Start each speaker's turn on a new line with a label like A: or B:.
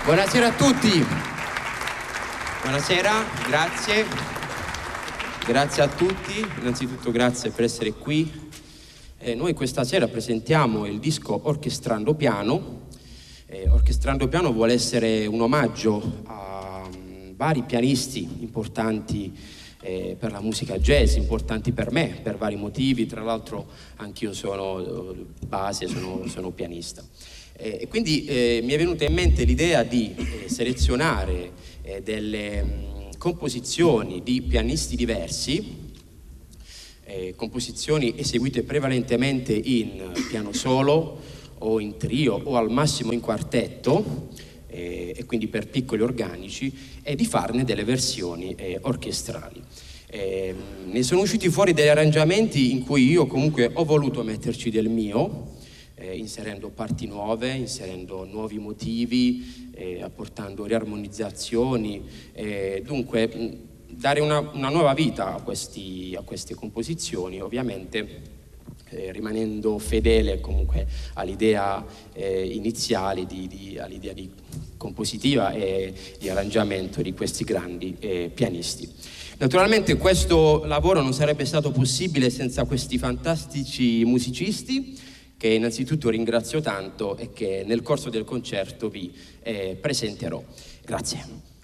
A: Buonasera a tutti. Buonasera, grazie. Grazie a tutti. Innanzitutto grazie per essere qui. Noi questa sera presentiamo il disco Orchestrando Piano. Orchestrando Piano vuole essere un omaggio a vari pianisti importanti per la musica jazz, importanti per me, per vari motivi. Tra l'altro anch'io sono base, sono pianista. E quindi mi è venuta in mente l'idea di selezionare delle composizioni di pianisti diversi, composizioni eseguite prevalentemente in piano solo o in trio o al massimo in quartetto, e quindi per piccoli organici, e di farne delle versioni orchestrali. Ne sono usciti fuori degli arrangiamenti in cui io comunque ho voluto metterci del mio, inserendo parti nuove, inserendo nuovi motivi, apportando riarmonizzazioni, dunque dare una nuova vita a queste composizioni, ovviamente rimanendo fedele comunque all'idea iniziale, all'idea di compositiva e di arrangiamento di questi grandi pianisti. Naturalmente questo lavoro non sarebbe stato possibile senza questi fantastici musicisti, che innanzitutto ringrazio tanto e che nel corso del concerto vi presenterò. Grazie.